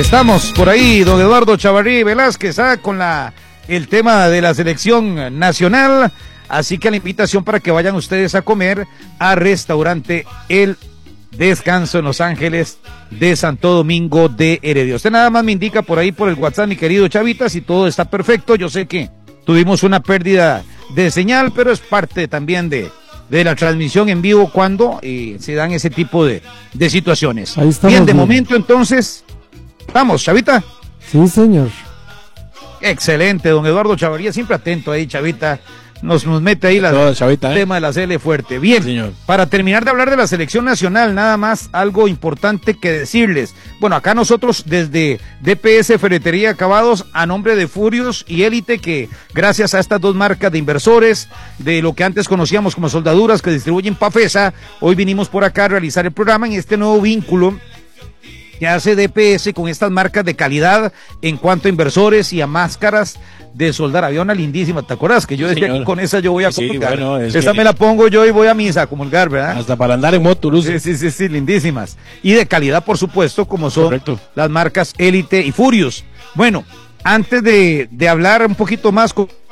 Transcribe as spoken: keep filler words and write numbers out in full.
Estamos por ahí, don Eduardo Chavarrí Velázquez, ¿ah? con la el tema de la selección nacional. Así que la invitación para que vayan ustedes a comer a restaurante El Descanso en Los Ángeles de Santo Domingo de Heredia. Usted nada más me indica por ahí por el WhatsApp, mi querido Chavita, si todo está perfecto. Yo sé que tuvimos una pérdida de señal, pero es parte también de, de la transmisión en vivo cuando eh, se dan ese tipo de, de situaciones. Ahí estamos, bien, de bien. momento entonces, vamos, Chavita. Sí, señor. Excelente, don Eduardo Chavarría, siempre atento ahí, Chavita. Nos, nos mete ahí la, Todo, Chavita, ¿eh? tema de la C L fuerte. Bien, Señor. Para terminar de hablar de la selección nacional, nada más algo importante que decirles. Bueno, acá nosotros desde D P S Ferretería Acabados, a nombre de Furios y Élite, que gracias a estas dos marcas de inversores, de lo que antes conocíamos como soldaduras que distribuyen Pafesa, hoy vinimos por acá a realizar el programa en este nuevo vínculo que hace D P S con estas marcas de calidad en cuanto a inversores y a máscaras de soldar. Había una lindísima, ¿te acuerdas? Que yo decía Señor. que con esa yo voy a Sí, comulgar. bueno, es esa que- me la pongo yo y voy a misa a comulgar, ¿verdad? Hasta para andar en moto, luce. Sí, sí, sí, sí, lindísimas. Y de calidad, por supuesto, como son Correcto. las marcas Élite y Furious. Bueno, antes de, de hablar un poquito más con